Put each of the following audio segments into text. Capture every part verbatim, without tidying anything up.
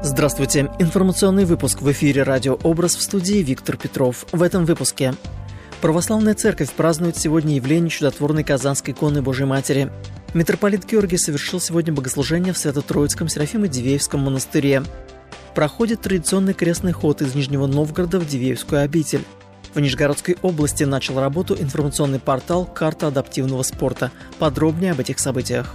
Здравствуйте. Информационный выпуск в эфире «Радио Образ», в студии Виктор Петров. В этом выпуске. Православная церковь празднует сегодня явление чудотворной Казанской иконы Божьей Матери. Митрополит Георгий совершил сегодня богослужение в Свято-Троицком Серафимо-Дивеевском монастыре. Проходит традиционный крестный ход из Нижнего Новгорода в Дивеевскую обитель. В Нижегородской области начал работу информационный портал «Карта адаптивного спорта». Подробнее об этих событиях.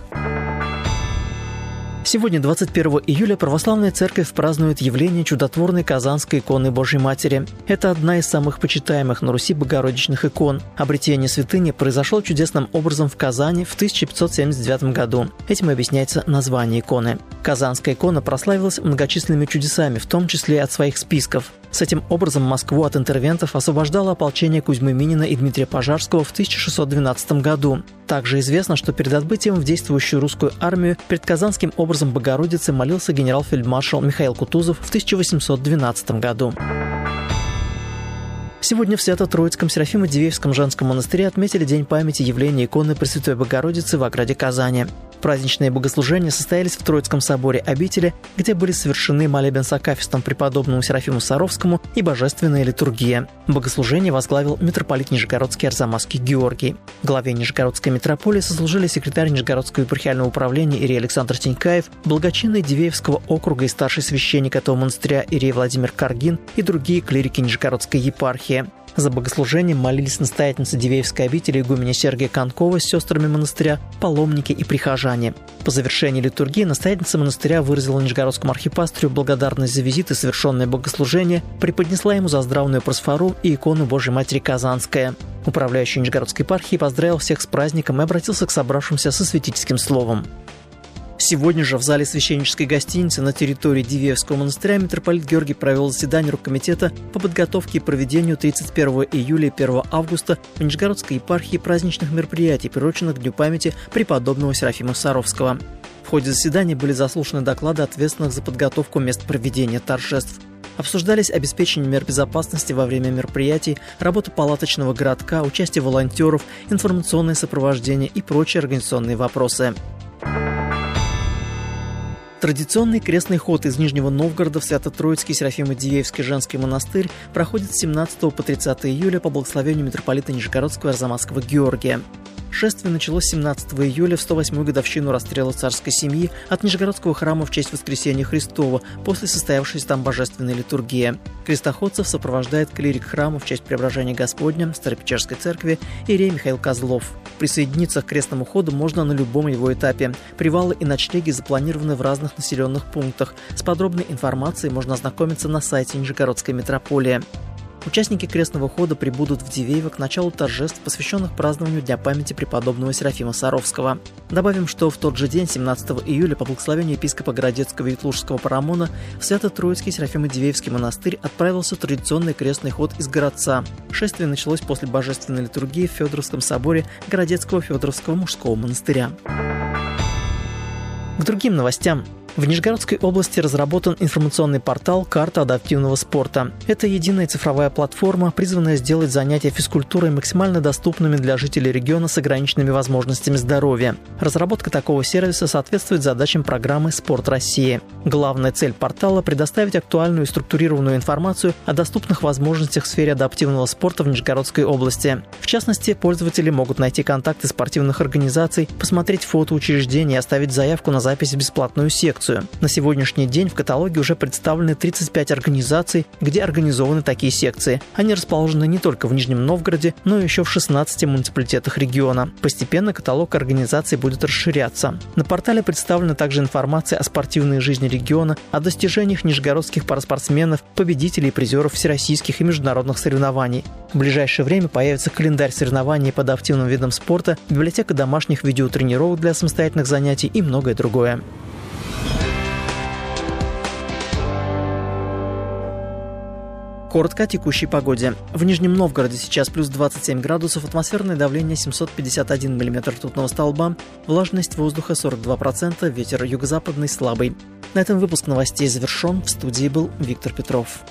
Сегодня, двадцать первого июля, Православная Церковь празднует явление чудотворной Казанской иконы Божьей Матери. Это одна из самых почитаемых на Руси богородичных икон. Обретение святыни произошло чудесным образом в Казани в тысяча пятьсот семьдесят девятом году. Этим объясняется название иконы. Казанская икона прославилась многочисленными чудесами, в том числе от своих списков. С этим образом Москву от интервентов освобождало ополчение Кузьмы Минина и Дмитрия Пожарского в тысяча шестьсот двенадцатом году. Также известно, что перед отбытием в действующую русскую армию перед Казанским образом Богородицы молился генерал-фельдмаршал Михаил Кутузов в тысяча восемьсот двенадцатом году. Сегодня в Свято-Троицком Серафимо-Дивеевском женском монастыре отметили День памяти явления иконы Пресвятой Богородицы в ограде Казани. Праздничные богослужения состоялись в Троицком соборе обители, где были совершены молебен с акафистом преподобному Серафиму Саровскому и божественная литургия. Богослужение возглавил митрополит Нижегородский Арзамасский Георгий. Главе Нижегородской митрополии сослужили секретарь Нижегородского епархиального управления Ирий Александр Тенькаев, благочинный Дивеевского округа и старший священник этого монастыря Ирий Владимир Каргин и другие клирики Нижегородской епархии. За богослужением молились настоятельница Дивеевской обители игуменя Сергия Конкова с сестрами монастыря, паломники и прихожане. По завершении литургии настоятельница монастыря выразила Нижегородскому архипастрию благодарность за визит и совершенное богослужение, преподнесла ему за здравную просфору и икону Божьей Матери Казанская. Управляющий Нижегородской епархией поздравил всех с праздником и обратился к собравшимся со святительским словом. Сегодня же в зале священнической гостиницы на территории Дивеевского монастыря митрополит Георгий провел заседание оргкомитета по подготовке и проведению тридцать первого июля и первого августа в Нижегородской епархии праздничных мероприятий, приуроченных к Дню памяти преподобного Серафима Саровского. В ходе заседания были заслушаны доклады ответственных за подготовку мест проведения торжеств. Обсуждались обеспечение мер безопасности во время мероприятий, работа палаточного городка, участие волонтеров, информационное сопровождение и прочие организационные вопросы. Традиционный крестный ход из Нижнего Новгорода в Свято-Троицкий Серафимо-Дивеевский женский монастырь проходит с семнадцатого по тридцатое июля по благословению митрополита Нижегородского и Арзамасского Георгия. Шествие началось семнадцатого июля в сто восьмую годовщину расстрела царской семьи от Нижегородского храма в честь Воскресения Христова после состоявшейся там божественной литургии. Крестоходцев сопровождает клирик храма в честь Преображения Господня Старопечерской церкви Ирей Михаил Козлов. Присоединиться к крестному ходу можно на любом его этапе. Привалы и ночлеги запланированы в разных населенных пунктах. С подробной информацией можно ознакомиться на сайте Нижегородской митрополии. Участники крестного хода прибудут в Дивеево к началу торжеств, посвященных празднованию Дня памяти преподобного Серафима Саровского. Добавим, что в тот же день, семнадцатого июля, по благословению епископа Городецкого и Ветлужского парамона, в Свято-Троицкий Серафимо-Дивеевский монастырь отправился традиционный крестный ход из городца. Шествие началось после божественной литургии в Федоровском соборе Городецкого Федоровского мужского монастыря. К другим новостям. В Нижегородской области разработан информационный портал «Карта адаптивного спорта». Это единая цифровая платформа, призванная сделать занятия физкультурой максимально доступными для жителей региона с ограниченными возможностями здоровья. Разработка такого сервиса соответствует задачам программы «Спорт России». Главная цель портала – предоставить актуальную и структурированную информацию о доступных возможностях в сфере адаптивного спорта в Нижегородской области. В частности, пользователи могут найти контакты спортивных организаций, посмотреть фото учреждений и оставить заявку на запись в бесплатную секцию. На сегодняшний день в каталоге уже представлены тридцать пять организаций, где организованы такие секции. Они расположены не только в Нижнем Новгороде, но и еще в шестнадцати муниципалитетах региона. Постепенно каталог организаций будет расширяться. На портале представлена также информация о спортивной жизни региона, о достижениях нижегородских параспортсменов, победителей и призеров всероссийских и международных соревнований. В ближайшее время появится календарь соревнований по адаптивным видам спорта, библиотека домашних видеотренировок для самостоятельных занятий и многое другое. Коротко о текущей погоде. В Нижнем Новгороде сейчас плюс двадцать семь градусов, атмосферное давление семьсот пятьдесят один миллиметр ртутного столба, влажность воздуха сорок два процента, ветер юго-западный слабый. На этом выпуск новостей завершен. В студии был Виктор Петров.